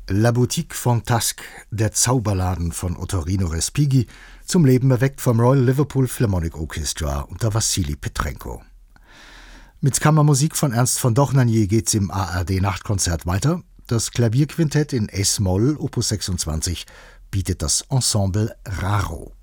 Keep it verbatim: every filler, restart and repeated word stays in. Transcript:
La Boutique Fantasque, der Zauberladen von Ottorino Respighi, zum Leben erweckt vom Royal Liverpool Philharmonic Orchestra unter Wassili Petrenko. Mit Kammermusik von Ernst von Dohnanyi geht's im A R D-Nachtkonzert weiter. Das Klavierquintett in Es-Moll, Opus sechsundzwanzig, bietet das Ensemble Raro.